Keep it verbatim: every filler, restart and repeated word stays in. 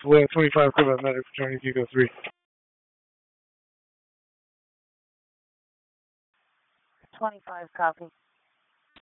Atlanta twenty-five, Quebec Medic, fraternity Eco three. twenty-five, copy.